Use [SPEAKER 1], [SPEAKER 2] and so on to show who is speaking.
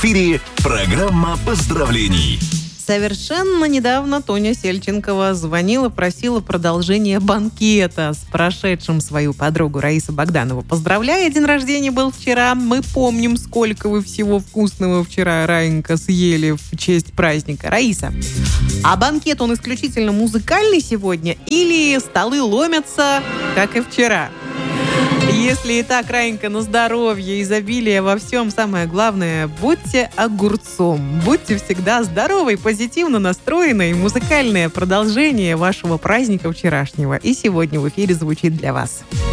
[SPEAKER 1] В эфире программа поздравлений.
[SPEAKER 2] Совершенно недавно Тоня Сельченкова звонила, просила продолжения банкета с прошедшим свою подругу Раису Богданову. Поздравляю, день рождения был вчера. Мы помним, сколько вы всего вкусного вчера, Раенька, съели в честь праздника. Раиса, а банкет, он исключительно музыкальный сегодня или столы ломятся, как и вчера? Если и так, Раенька, на здоровье, изобилие во всем, самое главное, будьте огурцом. Будьте всегда здоровы, позитивно настроены, и музыкальное продолжение вашего праздника вчерашнего и сегодня в эфире звучит для вас.